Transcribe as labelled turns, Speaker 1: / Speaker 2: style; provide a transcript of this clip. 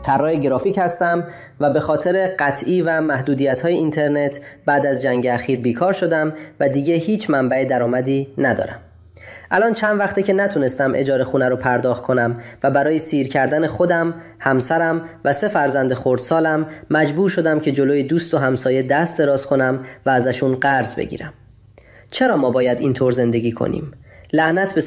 Speaker 1: طراح گرافیک هستم و به خاطر قطعی و محدودیت‌های اینترنت بعد از جنگ اخیر بیکار شدم و دیگه هیچ منبع درآمدی ندارم. الان چند وقته که نتونستم اجاره خونه رو پرداخت کنم و برای سیر کردن خودم، همسرم و 3 فرزند خردسالم مجبور شدم که جلوی دوست و همسایه دست دراز کنم و ازشون قرض بگیرم. چرا ما باید اینطور زندگی کنیم؟ لعنت به